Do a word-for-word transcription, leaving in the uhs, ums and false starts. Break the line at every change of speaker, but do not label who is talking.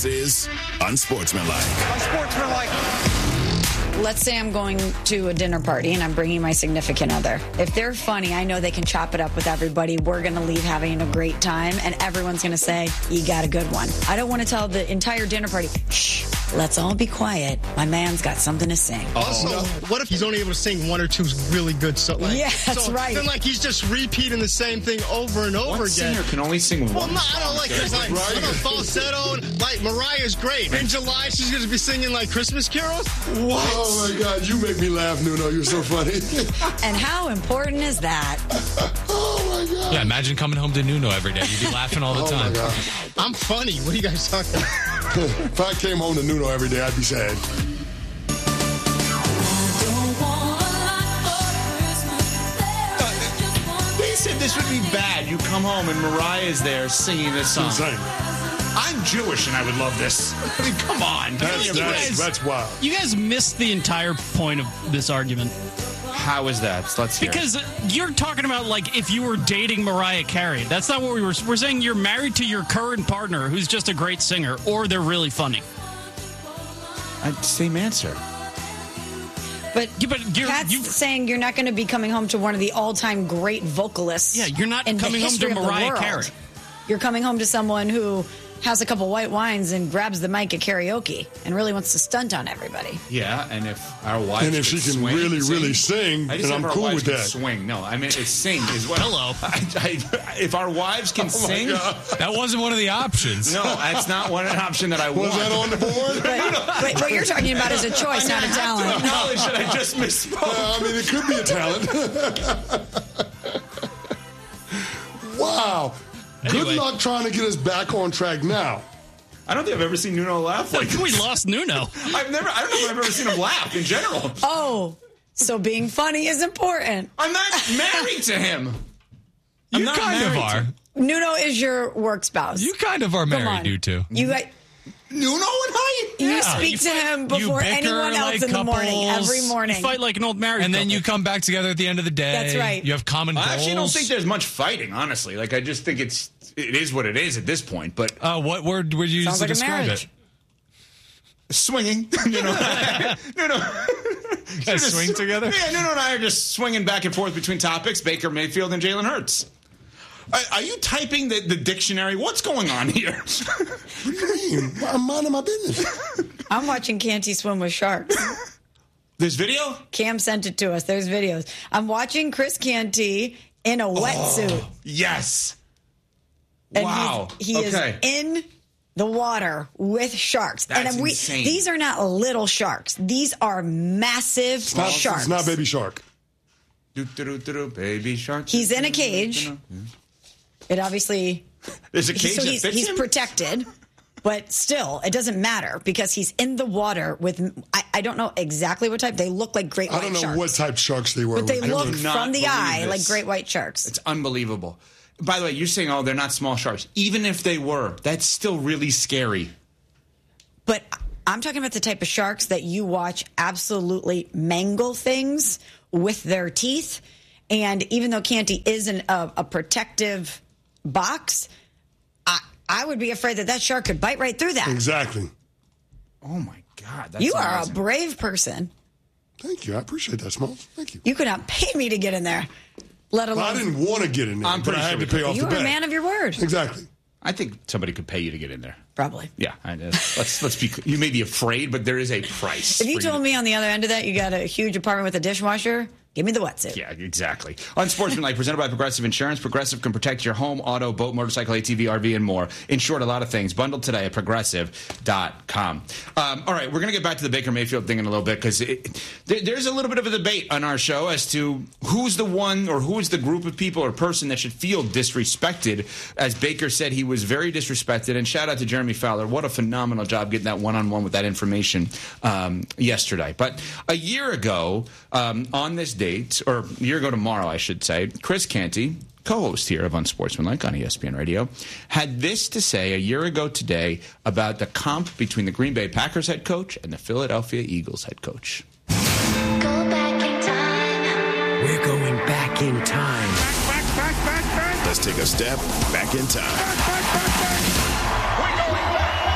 This is Unsportsmanlike.
Unsportsmanlike.
Let's say I'm going to a dinner party and I'm bringing my significant other. If they're funny, I know they can chop it up with everybody. We're going to leave having a great time, and everyone's going to say, you got a good one. I don't want to tell the entire dinner party, shh, let's all be quiet. My man's got something to sing.
Also,
no.
what if he's only able to sing one or two really good songs? Like,
yeah, that's
so,
right.
Then, like, he's just repeating the same thing over and over
what
again.
singer can only sing one
Well, no,
song?
I don't like there's like,
right?
I don't know, falsetto. And, like, Mariah's great. In July, she's going to be singing, like, Christmas carols? What?
Oh, my God. You make me laugh, Nuno. You're so funny.
And how important is that?
Oh, my God.
Yeah, imagine coming home to Nuno every day. You'd be laughing all the
oh
time.
My God.
I'm funny. What are you guys talking about?
If I came home to Nuno every day, I'd be sad.
They said this would be bad. You come home and Mariah's there singing this song.
Insane.
I'm Jewish and I would love this. I mean, come on.
That's,
Give me a
that's,
break.
that's wild.
You guys missed the entire point of this argument.
How is that? Let's hear it.
Because you're talking about, like, if you were dating Mariah Carey. That's not what we were. We're saying you're married to your current partner who's just a great singer, or they're really funny.
Uh, same answer.
But,
Yeah, but you're,
Pat's
you,
saying you're not going to be coming home to one of the all-time great vocalists.
yeah, you're not
in the
coming home to
history of the
Mariah
world.
Carey.
You're coming home to someone who has a couple white wines and grabs the mic at karaoke and really wants to stunt on everybody.
Yeah, and if our wives
And if
could
she can
swing,
really,
sing,
really sing,
I just
then
have
I'm
our
cool
wives
with
can
that.
Swing, no, I mean it's sing is what.
Hello.
I, I, if our wives can sing,
That wasn't one of the options.
no, that's not one option that I
Was
want.
that on the board?
But what you're talking about is a choice, not a talent.
Knowledge that I just misspoke.
Uh, I mean, it could be a talent. Wow.
Anyway.
Good luck trying to get us back on track now.
I don't think I've ever seen Nuno laugh like
We
this.
lost Nuno.
I've never. I don't know if I've ever seen him laugh in general.
Oh, so being funny is important.
I'm not married to him. I'm
You
not
kind of
married
are.
to-
Nuno is your work spouse.
You kind of are
Come
married,
on.
you two.
You got,
Nuno and I.
you
Yeah,
speak
you
to
fight-
him
you
before
bicker
anyone else
like
in the morning,
couples.
every morning.
You fight like an old married
And then
couple.
you come back together at the end of the day.
That's right.
You have common goals.
I actually don't think there's much fighting, honestly. Like I just think it's it is what it is at this point. But
Uh, what word would you use
Sounds
to
like a
describe
marriage.
it? Swinging, you know, no, no.
You guys swing together?
Yeah, Nuno and I are just swinging back and forth between topics: Baker Mayfield and Jalen Hurts. Are, are you typing the, the dictionary? What's going on here?
What do you mean? I'm minding my business.
I'm watching Canty swim with sharks.
There's video.
Cam sent it to us. There's videos. I'm watching Chris Canty in a wetsuit.
Yes.
And
Wow.
he's- he
Okay.
is in the water with sharks.
That's
and we,
insane.
These are not little sharks. These are massive
It's not,
sharks.
it's not Baby Shark.
Do, do, do, do, do, baby shark.
He's in a cage. It obviously...
There's a cage
so
that
he's,
fits
he's
him?
protected, but still, it doesn't matter because he's in the water with... I, I don't know exactly what type. They look like great
I
white
don't know
sharks.
what type sharks they were.
But they
with.
look
do not
from the
believe
eye
this.
like great white sharks.
It's unbelievable. By the way, you're saying, oh, they're not small sharks. Even if they were, that's still really scary.
But I'm talking about the type of sharks that you watch absolutely mangle things with their teeth. And even though Canty is in a, a protective box, I, I would be afraid that that shark could bite right through that.
Exactly.
Oh, my God. That's
You are
amazing.
a brave person.
Thank you. I appreciate that, Smalls. Thank you.
You could not pay me to get in there, let alone...
Well, I didn't want to get in there,
I'm
but
pretty
I had
sure
to
we
pay
could.
off
You
the
are
bat.
a man of your word.
Exactly.
I think somebody could pay you to get in there.
Probably.
Yeah, I, uh, let's let's be. You may be afraid, but there is a price.
If you
for
told
to-
me on the other end of that you got a huge apartment with a dishwasher, give me the wetsuit.
Yeah, exactly. Unsportsmanlike, presented by Progressive Insurance. Progressive can protect your home, auto, boat, motorcycle, A T V, R V, and more. In short, a lot of things. Bundled today at progressive dot com. Um, all right, we're going to get back to the Baker Mayfield thing in a little bit because there, there's a little bit of a debate on our show as to who's the one or who is the group of people or person that should feel disrespected. As Baker said, he was very disrespected. And shout out to Jeremy Fowler. What a phenomenal job getting that one-on-one with that information um, yesterday. But a year ago, um, on this date, or a year ago tomorrow, I should say, Chris Canty, co-host here of Unsportsmanlike on E S P N Radio, had this to say a year ago today about the comp between the Green Bay Packers head coach and the Philadelphia Eagles head coach.
Go back in time.
We're going back in time.
Let's take a step back in time.